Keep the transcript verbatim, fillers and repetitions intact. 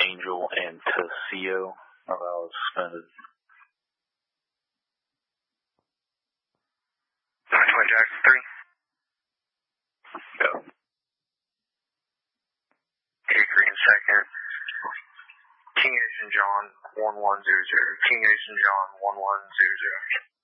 Angel and Tessio. I was suspended. nine twenty Jackson three. Go. Eight Green second. King Asian John one one zero zero. King Asian John one one zero zero.